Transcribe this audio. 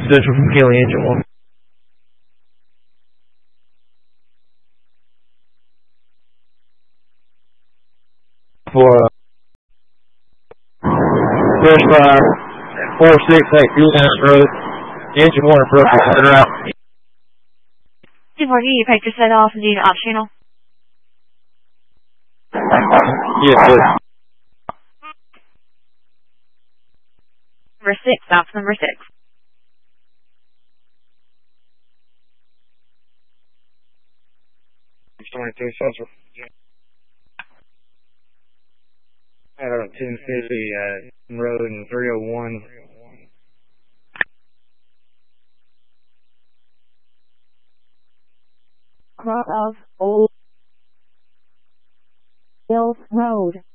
Central from Kelly Engine 1. For brush fire at 468 Glenn Road. Engine 1 appropriate. Center out. 240, Piper set off and do off channel. Yes, sir. Number 6, off number 6. 22 Central. At 1050 Road and 301. Cross of Old Hills Road.